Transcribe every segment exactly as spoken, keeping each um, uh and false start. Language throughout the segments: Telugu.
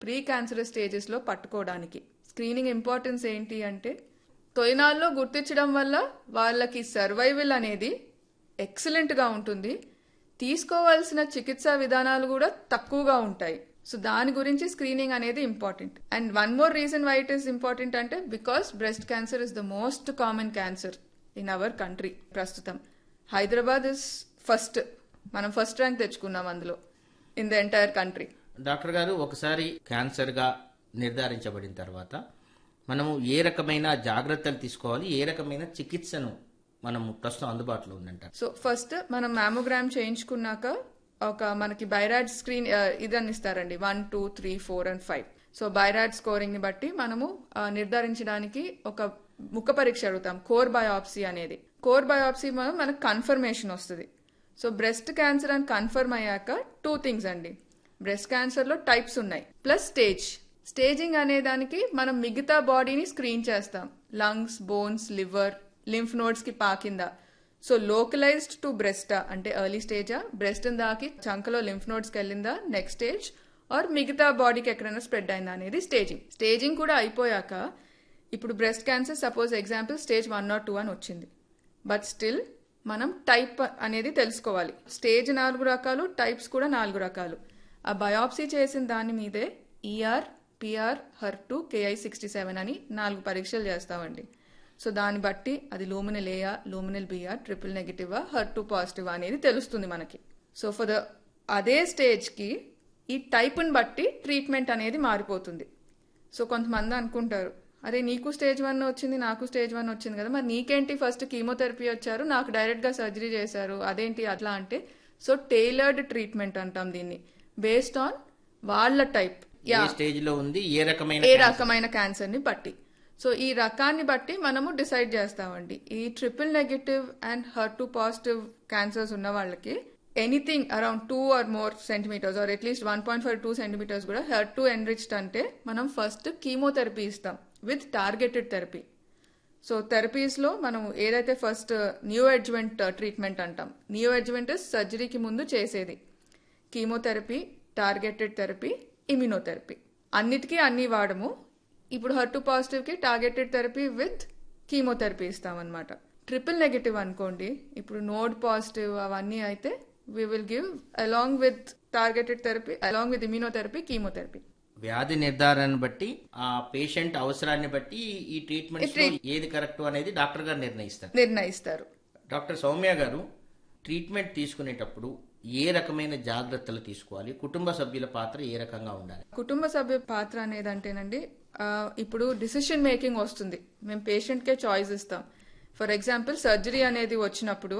ప్రీ క్యాన్సరస్ స్టేజెస్లో పట్టుకోవడానికి. స్క్రీనింగ్ ఇంపార్టెన్స్ ఏంటి అంటే తొలినాళ్ళలో గుర్తించడం వల్ల వాళ్ళకి సర్వైవల్ అనేది ఎక్సలెంట్గా ఉంటుంది, తీసుకోవాల్సిన చికిత్సా విధానాలు కూడా తక్కువగా ఉంటాయి. సో దాని గురించి స్క్రీనింగ్ అనేది important. And one more reason why it is important అంటే because breast cancer is the most common cancer in our country. ప్రస్తుతం హైదరాబాద్ ఇస్ ఫస్ట్, మనం ఫస్ట్ ర్యాంక్ తెచ్చుకున్నాం అందులో in the entire country. Doctor గారు, ఒకసారి క్యాన్సర్గా నిర్ధారించబడిన తర్వాత మనము ఏ రకమైన జాగ్రత్తలు తీసుకోవాలి, ఏ రకమైన చికిత్సను మనము ప్రస్తుతం అందుబాటులో ఉందంటారు? సో ఫస్ట్ మనం మ్యామోగ్రామ్ చేయించుకున్నాక ఒక మనకి బైరాడ్ స్క్రీన్ ఇదని ఇస్తారండి, one two three four and five. So బైరాడ్ scoring ని బట్టి మనము నిర్ధారించడానికి ఒక ముఖ పరీక్ష అడుగుతాం, కోర్ బయాప్సీ అనేది. కోర్ బయాప్సీ మనం మనకు కన్ఫర్మేషన్ వస్తుంది. సో బ్రెస్ట్ క్యాన్సర్ అని కన్ఫర్మ్ అయ్యాక టూ థింగ్స్ అండి, బ్రెస్ట్ క్యాన్సర్ లో టైప్స్ ఉన్నాయి ప్లస్ స్టేజ్. స్టేజింగ్ అనే దానికి మనం మిగతా బాడీని స్క్రీన్ చేస్తాం, lungs, bones, liver, lymph nodes కి పాకిందా. సో లోకలైజ్డ్ టు బ్రెస్టా అంటే ఎర్లీ స్టేజా, బ్రెస్ట్ దాకి చంకలో లింఫ్ నోడ్స్కి వెళ్ళిందా నెక్స్ట్ స్టేజ్, ఆర్ మిగతా బాడీకి ఎక్కడైనా స్ప్రెడ్ అయిందా అనేది స్టేజింగ్. స్టేజింగ్ కూడా అయిపోయాక ఇప్పుడు breast cancer suppose example stage one not two అని వచ్చింది, బట్ స్టిల్ మనం టైప్ అనేది తెలుసుకోవాలి. స్టేజ్ నాలుగు రకాలు, టైప్స్ కూడా నాలుగు రకాలు. ఆ బయాప్సీ చేసిన దాని మీదే ER, PR, her two, KI sixty seven అని నాలుగు పరీక్షలు చేస్తామండి. సో దాన్ని బట్టి అది luminal ఏయా, luminal BR, triple నెగిటివా, her two పాజిటివా అనేది తెలుస్తుంది మనకి. సో ఫర్ ద అదే స్టేజ్కి ఈ టైప్ని బట్టి ట్రీట్మెంట్ అనేది మారిపోతుంది. సో కొంతమంది అనుకుంటారు, అరే నీకు స్టేజ్ వన్ వచ్చింది, నాకు స్టేజ్ వన్ వచ్చింది కదా, మరి నీకేంటి ఫస్ట్ కీమోథెరపీ వచ్చారు, నాకు డైరెక్ట్గా సర్జరీ చేశారు, అదేంటి అట్లా అంటే. సో టైలర్డ్ ట్రీట్మెంట్ అంటాం దీన్ని, బేస్డ్ ఆన్ వాళ్ళ టైప్, ఏ స్టేజ్ లో ఉంది, ఏ రకమైన ఏ రకమైన క్యాన్సర్ ని బట్టి. సో ఈ రకాన్ని బట్టి మనము డిసైడ్ చేస్తామండి. ఈ triple negative and her two positive cancers ఉన్న వాళ్ళకి anything around two are more centimetres are at least one point five two centimetres కూడా హర్ టూ ఎన్రిచ్డ్ అంటే మనం ఫస్ట్ కీమోథెరపీ ఇస్తాం with targeted therapy. So therapies లో మనం ఏదైతే ఫస్ట్ న్యూ అడ్జువెంట్ ట్రీట్మెంట్ అంటాం, న్యూ అడ్జువెంట్ సర్జరీకి ముందు చేసేది కీమోథెరపీ, టార్గెటెడ్ థెరపీ, ఇమ్యునోథెరపీ. అన్నిటికీ అన్ని వాడము. ఇప్పుడు హర్ టూ పాజిటివ్ కి targeted therapy with chemotherapy ఇస్తామన్నమాట. Triple negative అనుకోండి, ఇప్పుడు నోడ్ పాజిటివ్ అవన్నీ అయితే we will give along with targeted therapy, along with immunotherapy, chemotherapy. వ్యాధి నిర్ధారణ బట్టి ఆ పేషెంట్ అవసరాన్ని బట్టి ఈ ట్రీట్మెంట్ ఏది కరెక్ట్ అనేది డాక్టర్ గారు నిర్ణయిస్తారు నిర్ణయిస్తారు డాక్టర్ సౌమ్య గారు, ట్రీట్మెంట్ తీసుకునేటప్పుడు ఏ రకమైన జాగ్రత్తలు తీసుకోవాలి, కుటుంబ సభ్యుల పాత్ర ఏ రకంగా ఉండాలి? కుటుంబ సభ్యుల పాత్ర అనేది అంటేనండి, ఇప్పుడు డిసిషన్ మేకింగ్ వస్తుంది, మేము పేషెంట్కే చాయిస్ ఇస్తాం. ఫర్ ఎగ్జాంపుల్ సర్జరీ అనేది వచ్చినప్పుడు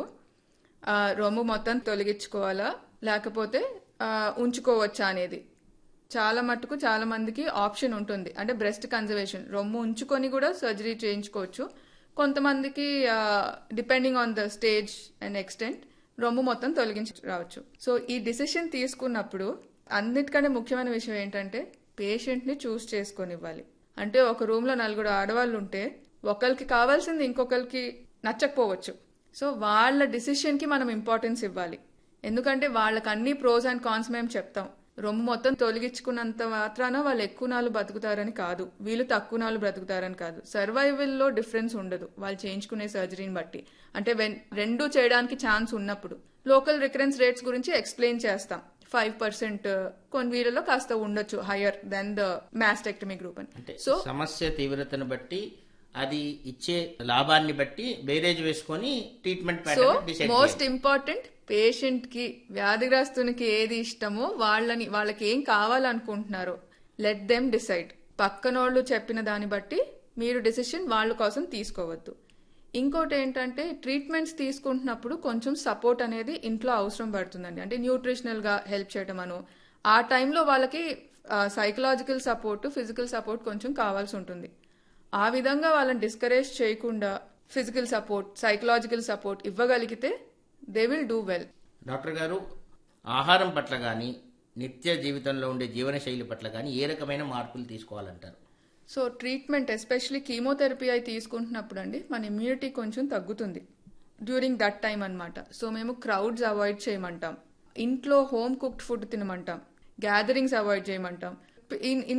రొమ్ము మొత్తం తొలగించుకోవాలా లేకపోతే ఉంచుకోవచ్చా అనేది చాలా మట్టుకు చాలా మందికి ఆప్షన్ ఉంటుంది. అంటే బ్రెస్ట్ కన్జర్వేషన్, రొమ్ము ఉంచుకొని కూడా సర్జరీ చేయించుకోవచ్చు. కొంతమందికి depending on the stage and extent రొమ్ము మొత్తం తొలగించి రావచ్చు. సో ఈ డిసిషన్ తీసుకున్నప్పుడు అన్నిటికంటే ముఖ్యమైన విషయం ఏంటంటే పేషెంట్ ని చూస్ చేసుకొని ఇవ్వాలి. అంటే ఒక రూమ్ లో నలుగురు ఆడవాళ్ళు ఉంటే ఒకరికి కావాల్సింది ఇంకొకరికి నచ్చకపోవచ్చు. సో వాళ్ళ డిసిషన్ కి మనం ఇంపార్టెన్స్ ఇవ్వాలి. ఎందుకంటే వాళ్ళకి అన్ని ప్రోస్ అండ్ కాన్స్ మేము చెప్తాం. రొమ్ము మొత్తం తొలగించుకున్నంత మాత్రాన వాళ్ళు ఎక్కువ నాళ్ళు బతుకుతారని కాదు, వీళ్ళు తక్కువ నాళ్ళు బ్రతుకుతారని కాదు. సర్వైవల్ లో డిఫరెన్స్ ఉండదు వాళ్ళు చేయించుకునే సర్జరీని బట్టి. అంటే రెండు చేయడానికి ఛాన్స్ ఉన్నప్పుడు లోకల్ రికరెన్స్ రేట్స్ గురించి ఎక్స్ప్లెయిన్ చేస్తాం. ఫైవ్ పర్సెంట్ కొన్ని వీళ్ళలో కాస్త ఉండొచ్చు hire then the mastectomy group అని. సో సమస్య తీవ్రతను బట్టి అది ఇచ్చే లాభాన్ని బట్టి బేరేజ్ వేసుకొని ట్రీట్మెంట్ ప్యాటర్న్ డిసైడ్ చేయాలి. మోస్ట్ ఇంపార్టెంట్ పేషెంట్ కి, వ్యాధిగ్రస్తునికి ఏది ఇష్టమో వాళ్ళని, వాళ్ళకి ఏం కావాలనుకుంటున్నారో లెట్ దెమ్ డిసైడ్. పక్కనోళ్ళు చెప్పిన దాన్ని బట్టి మీరు డిసిషన్ వాళ్ళ కోసం తీసుకోవద్దు. ఇంకోటి ఏంటంటే ట్రీట్మెంట్స్ తీసుకుంటున్నప్పుడు కొంచెం సపోర్ట్ అనేది ఇంట్లో అవసరం పడుతుందండి. అంటే న్యూట్రిషనల్ గా హెల్ప్ చేయడం అను, ఆ టైంలో వాళ్ళకి సైకలాజికల్ సపోర్ట్, ఫిజికల్ సపోర్ట్ కొంచెం కావాల్సి ఉంటుంది. ఆ విధంగా వాళ్ళని డిస్కరేజ్ చేయకుండా ఫిజికల్ సపోర్ట్, సైకలాజికల్ సపోర్ట్ ఇవ్వగలిగితే they will do well. Doctor గారు, ఆహారం పట్ల కానీ నిత్య జీవితంలో ఉండే జీవన శైలి పట్ల కానీ ఏ రకమైన మార్పులు తీసుకోవాలంటారు? సో ట్రీట్మెంట్ ఎస్పెషలీ కీమోథెరపీ అయి తీసుకుంటున్నప్పుడు అండి మన ఇమ్యూనిటీ కొంచెం తగ్గుతుంది డ్యూరింగ్ దట్ టైం అనమాట. సో మేము క్రౌడ్స్ అవాయిడ్ చేయమంటాం, ఇంట్లో home cooked food తినమంటాం, gatherings avoid చేయమంటాం. In